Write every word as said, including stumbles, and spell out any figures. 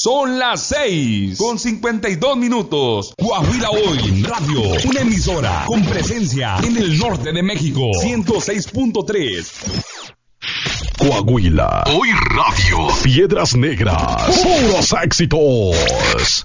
Son las seis con cincuenta y dos minutos. Coahuila Hoy Radio, una emisora con presencia en el norte de México. ciento seis punto tres. Coahuila Hoy Radio. Piedras Negras. Puros éxitos.